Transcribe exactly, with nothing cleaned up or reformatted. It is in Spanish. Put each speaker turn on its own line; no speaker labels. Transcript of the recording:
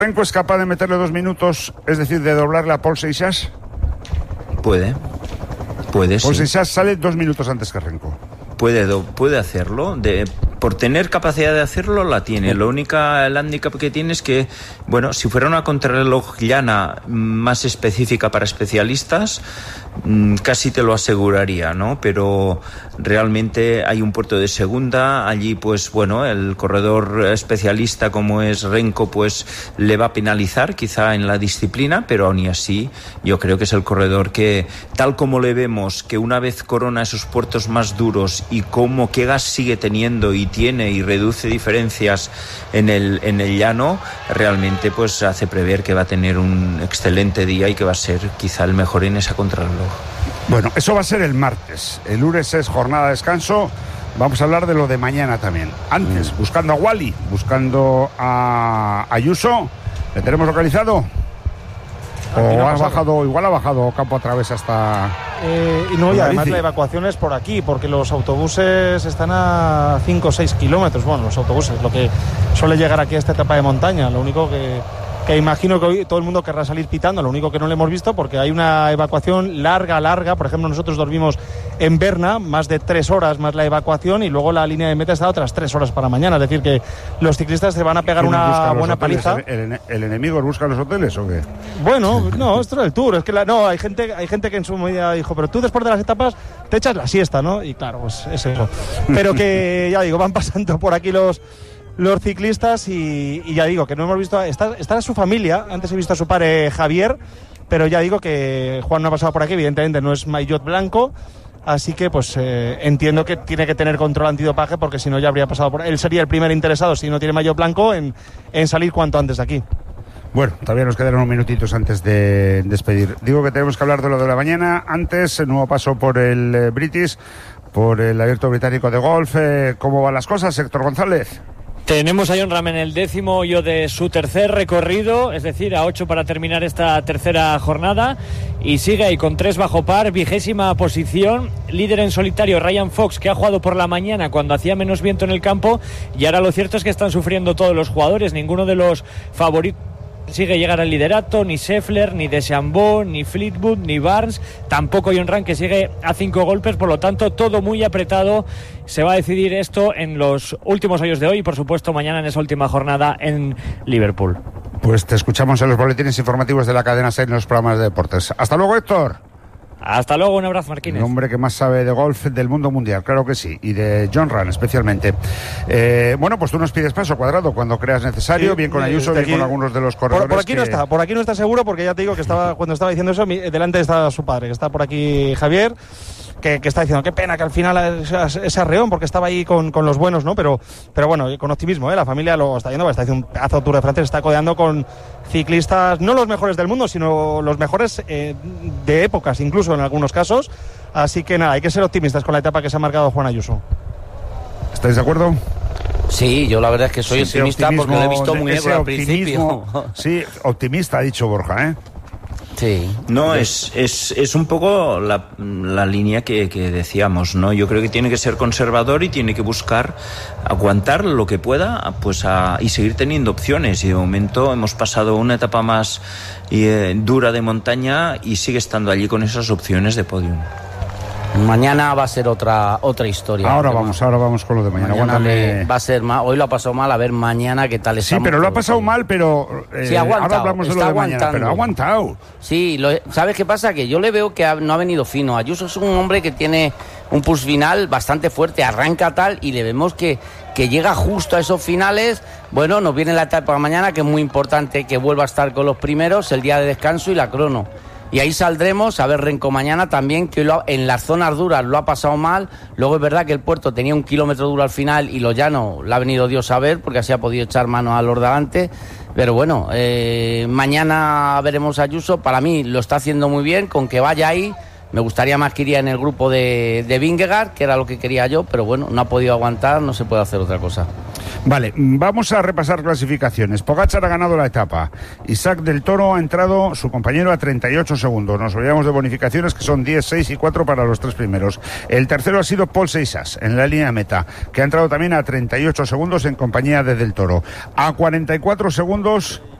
¿Renko es capaz de meterle dos minutos, es decir, de doblarle a Paul Seixas?
Puede, puede,
Paul
sí.
Seixas sale dos minutos antes que Renko.
Puede, puede hacerlo. De, por tener capacidad de hacerlo, la tiene. Lo único, el hándicap que tiene es que, bueno, si fuera una contrarreloj llana más específica para especialistas, casi te lo aseguraría, ¿no? Pero realmente hay un puerto de segunda. Allí, pues, bueno, el corredor especialista como es Renko, pues, le va a penalizar quizá en la disciplina, pero aún y así, yo creo que es el corredor que, tal como le vemos, que una vez corona esos puertos más duros y cómo qué gas sigue teniendo y tiene y reduce diferencias en el, en el llano, realmente pues hace prever que va a tener un excelente día y que va a ser quizá el mejor en esa contrarreloj.
Bueno, eso va a ser el martes. El lunes es jornada de descanso. Vamos a hablar de lo de mañana también. Antes, mm. buscando a Wally, buscando a Ayuso. ¿Le tenemos localizado? ¿O ha bajado, igual ha bajado campo a través hasta...
Eh, y no, y además la evacuación es por aquí, porque los autobuses están a cinco o seis kilómetros. Bueno, los autobuses, lo que suele llegar aquí a esta etapa de montaña. Lo único que, que imagino que hoy todo el mundo querrá salir pitando, lo único que no lo hemos visto, porque hay una evacuación larga, larga. Por ejemplo, nosotros dormimos en Berna, más de tres horas más la evacuación, y luego la línea de meta está otras tres horas para mañana. Es decir, que los ciclistas se van a pegar una buena paliza.
¿El, el enemigo busca los hoteles o qué?
Bueno, no, esto es el Tour. Es que la, no, hay gente, hay gente que en su medida dijo, pero tú después de las etapas te echas la siesta, ¿no? Y claro, pues es eso. Pero que, ya digo, van pasando por aquí los... los ciclistas y, y ya digo que no hemos visto, está, está su familia. Antes he visto a su padre Javier, pero ya digo que Juan no ha pasado por aquí, evidentemente no es maillot blanco, así que pues eh, entiendo que tiene que tener control antidopaje, porque si no ya habría pasado por él. Sería el primer interesado, si no tiene maillot blanco, en, en salir cuanto antes de aquí.
Bueno, todavía nos quedan unos minutitos antes de despedir. Digo que tenemos que hablar de lo de la mañana. Antes, el nuevo paso por el eh, British, por el Abierto Británico de Golf. Eh, ¿Cómo van las cosas, Héctor González?
Tenemos a Jon Rahm en el décimo hoyo de su tercer recorrido, es decir, a ocho para terminar esta tercera jornada, y sigue ahí con tres bajo par, vigésima posición, líder en solitario Ryan Fox, que ha jugado por la mañana cuando hacía menos viento en el campo, y ahora lo cierto es que están sufriendo todos los jugadores. Ninguno de los favoritos sigue llegar al liderato, ni Scheffler, ni DeChambeau, ni Fleetwood, ni Barnes, tampoco Jon Rahm, que sigue a cinco golpes. Por lo tanto, todo muy apretado. Se va a decidir esto en los últimos hoyos de hoy y, por supuesto, mañana en esa última jornada en Liverpool.
Pues te escuchamos en los boletines informativos de la cadena SER en los programas de deportes. Hasta luego, Héctor.
Hasta luego, un abrazo, Marquínez.
El hombre que más sabe de golf del mundo mundial, claro que sí, y de Jon Rahm especialmente. Eh, bueno, pues tú nos pides paso, Cuadrado, cuando creas necesario, sí, bien con Ayuso, bien aquí, con algunos de los corredores.
Por, por aquí
que...
no está, por aquí no está seguro, porque ya te digo que estaba cuando estaba diciendo eso, delante está su padre, que está por aquí Javier, que, que está diciendo, qué pena que al final ese arreón, porque estaba ahí con, con los buenos, ¿no? Pero, pero bueno, con optimismo, ¿eh? La familia lo está yendo, está haciendo un pedazo de Tour de Francia, está codeando con ciclistas, no los mejores del mundo, sino los mejores eh, de épocas, incluso en algunos casos. Así que nada, hay que ser optimistas con la etapa que se ha marcado Juan Ayuso.
¿Estáis de acuerdo?
Sí, yo la verdad es que soy sí, optimista porque lo he visto muy negro al principio.
Sí, optimista ha dicho Borja, ¿eh?
Sí.
No, es, es, es un poco la, la línea que, que decíamos, ¿no? Yo creo que tiene que ser conservador y tiene que buscar aguantar lo que pueda, pues a, y seguir teniendo opciones. Y de momento hemos pasado una etapa más eh, dura de montaña y sigue estando allí con esas opciones de podium.
Mañana va a ser otra otra historia.
Ahora vamos, ahora vamos con lo de mañana.
mañana le, va a ser mal. Hoy lo ha pasado mal, a ver mañana qué tal está.
Sí, pero lo ha pasado mal, pero eh,
sí, ahora
hablamos de lo de mañana, pero ha aguantado.
Sí, lo, ¿sabes qué pasa? Que yo le veo que ha, no ha venido fino. Ayuso es un hombre que tiene un push final bastante fuerte, arranca tal y le vemos que, que llega justo a esos finales. Bueno, nos viene la etapa de mañana, que es muy importante que vuelva a estar con los primeros, el día de descanso y la crono. Y ahí saldremos a ver Renko mañana también, que lo, en las zonas duras lo ha pasado mal. Luego es verdad que el puerto tenía un kilómetro duro al final y lo llano lo ha venido Dios a ver, porque así ha podido echar mano a los de adelante. Pero bueno, eh, mañana veremos a Ayuso. Para mí lo está haciendo muy bien, con que vaya ahí. Me gustaría más que iría en el grupo de, de Vingegaard, que era lo que quería yo, pero bueno, no ha podido aguantar, no se puede hacer otra cosa.
Vale, vamos a repasar clasificaciones. Pogačar ha ganado la etapa. Isaac del Toro ha entrado, su compañero, a treinta y ocho segundos. Nos olvidamos de bonificaciones, que son diez, seis y cuatro para los tres primeros. El tercero ha sido Paul Seixas, en la línea de meta, que ha entrado también a treinta y ocho segundos en compañía de del Toro. A cuarenta y cuatro segundos